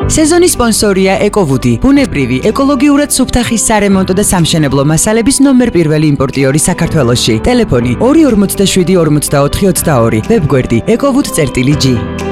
სეზონის სპონსორია ეკოვუდი, ბუნებრივი, ეკოლოგიურად სუფთა ხის სარემონტო და სამშენებლო მასალების ნომერ პირველი იმპორტიორი საქართველოში. ტელეფონი 247 44 22, ვებგვერდი ecowood.gr